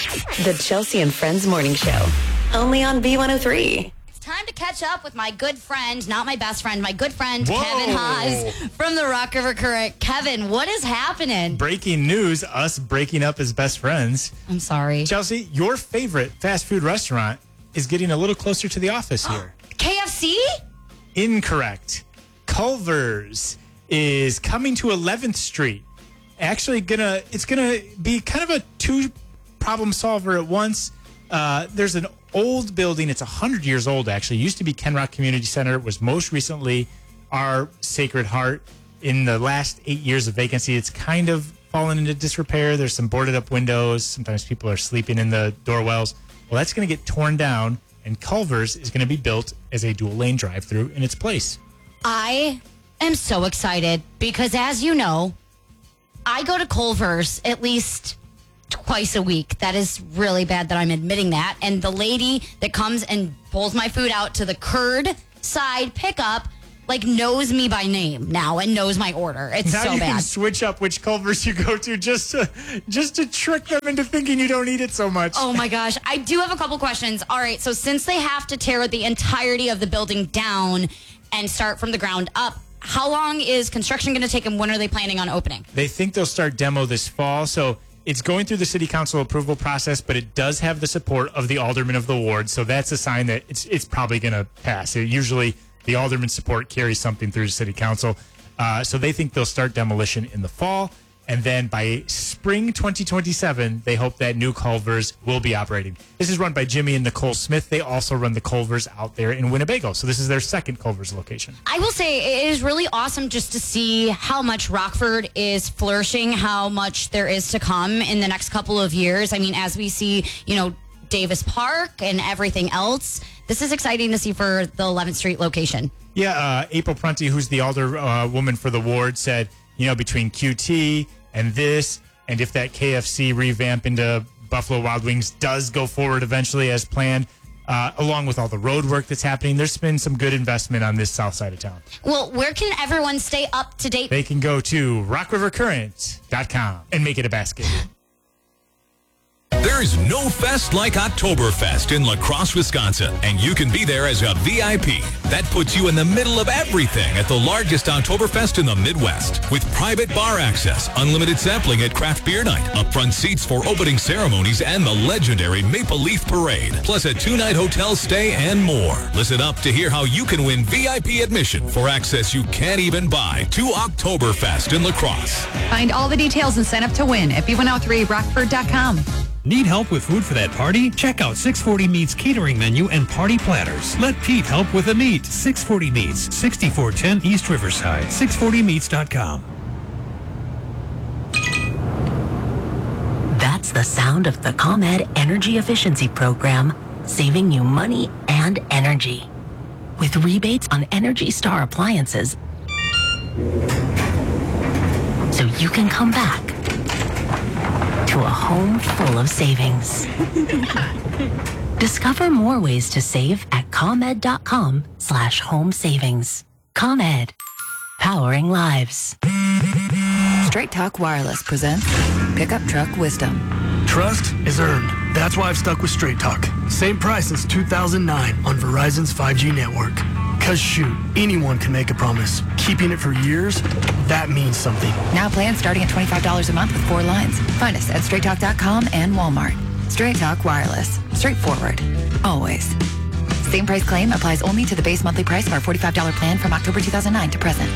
The Chelsea and Friends Morning Show. Only on B103. Time to catch up with my good friend, not my best friend, my good friend, Whoa. Kevin Haas from the Rock River Current. Kevin, what is happening? Breaking news, us breaking up as best friends. I'm sorry. Chelsea, your favorite fast food restaurant is getting a little closer to the office here. KFC? Incorrect. Culver's is coming to 11th Street. Actually, it's gonna be kind of a two problem solver at once. There's an old building. It's 100 years old, actually. It used to be Kenrock Community Center. It was most recently our Sacred Heart. In the last 8 years of vacancy, it's kind of fallen into disrepair. There's some boarded up windows. Sometimes people are sleeping in the doorwells. Well, that's going to get torn down, and Culver's is going to be built as a dual lane drive-through in its place. I am so excited because, as you know, I go to Culver's at least twice a week. That is really bad that I'm admitting that. And the lady that comes and pulls my food out to the curd side pickup, knows me by name now and knows my order. It's now so you bad. can switch up which Culver's you go to just to trick them into thinking you don't eat it so much. Oh my gosh. I do have a couple questions. All right. So since they have to tear the entirety of the building down and start from the ground up, how long is construction going to take and when are they planning on opening? They think they'll start demo this fall. So it's going through the city council approval process, but it does have the support of the alderman of the ward. So that's a sign that it's probably going to pass. Usually the alderman's support carries something through the city council. So they think they'll start demolition in the fall. And then by spring 2027, they hope that new Culver's will be operating. This is run by Jimmy and Nicole Smith. They also run the Culver's out there in Winnebago. So this is their second Culver's location. I will say it is really awesome just to see how much Rockford is flourishing, how much there is to come in the next couple of years. I mean, as we see, Davis Park and everything else, this is exciting to see for the 11th Street location. Yeah, April Prunty, who's the alderwoman for the ward, said, between QT and this, and if that KFC revamp into Buffalo Wild Wings does go forward eventually as planned, along with all the road work that's happening, there's been some good investment on this south side of town. Well, where can everyone stay up to date? They can go to rockrivercurrent.com and make it a basket. There's no fest like Oktoberfest in La Crosse, Wisconsin, and you can be there as a VIP. That puts you in the middle of everything at the largest Oktoberfest in the Midwest. With private bar access, unlimited sampling at craft beer night, upfront seats for opening ceremonies, and the legendary Maple Leaf Parade, plus a 2-night hotel stay and more. Listen up to hear how you can win VIP admission for access you can't even buy to Oktoberfest in La Crosse. Find all the details and sign up to win at b103rockford.com. Need help with food for that party? Check out 640 Meats catering menu and party platters. Let Pete help with the meat. 640 Meats, 6410 East Riverside, 640meats.com. That's the sound of the ComEd Energy Efficiency Program, saving you money and energy. With rebates on Energy Star appliances, so you can come back to a home full of savings. Discover more ways to save at ComEd.com/home savings. ComEd, powering lives. Straight Talk Wireless presents Pickup Truck Wisdom. Trust is earned. That's why I've stuck with Straight Talk. Same price since 2009 on Verizon's 5G network. Cause shoot, anyone can make a promise. Keeping it for years, that means something. Now plans starting at $25 a month with 4 lines. Find us at straighttalk.com and Walmart. Straight Talk Wireless. Straightforward. Always. Same price claim applies only to the base monthly price of our $45 plan from October 2009 to present.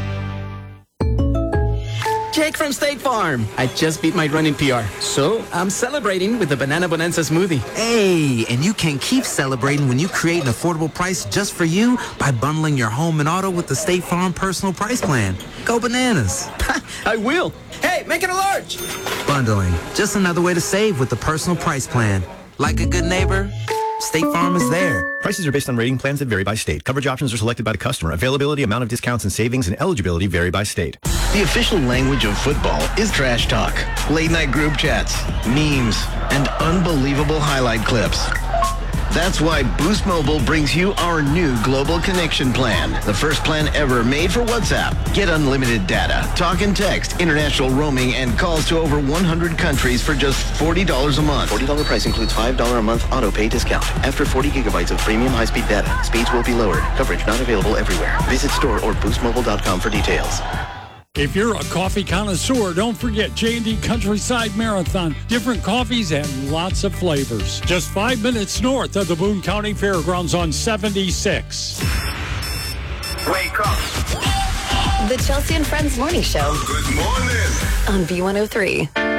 Jake from State Farm. I just beat my running PR, so I'm celebrating with the Banana Bonanza smoothie. Hey, and you can keep celebrating when you create an affordable price just for you by bundling your home and auto with the State Farm Personal Price Plan. Go bananas. I will. Hey, make it a large. Bundling, just another way to save with the Personal Price Plan. Like a good neighbor, State Farm is there. Prices are based on rating plans that vary by state. Coverage options are selected by the customer. Availability, amount of discounts and savings, and eligibility vary by state. The official language of football is trash talk, late night group chats, memes, and unbelievable highlight clips. That's why Boost Mobile brings you our new Global Connection plan. The first plan ever made for WhatsApp. Get unlimited data, talk and text, international roaming, and calls to over 100 countries for just $40 a month. $40 price includes $5 a month auto pay discount. After 40 gigabytes of premium high-speed data, speeds will be lowered. Coverage not available everywhere. Visit store or boostmobile.com for details. If you're a coffee connoisseur, don't forget J&D Countryside Marathon. Different coffees and lots of flavors. Just 5 minutes north of the Boone County Fairgrounds on 76. Wake up. The Chelsea and Friends Morning Show. Good morning. On B103.